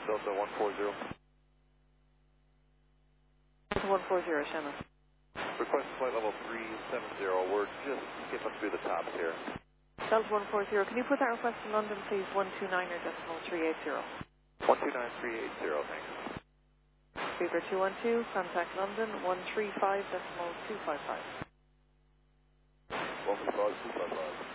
Delta 140. Delta 140, Shannon. Request flight level 370. We're just skipping through the tops here. Delta 140, can you put that request in London, please? 129.380. 129.380, thanks. Beaver 212, contact London, 135.255. 135.255.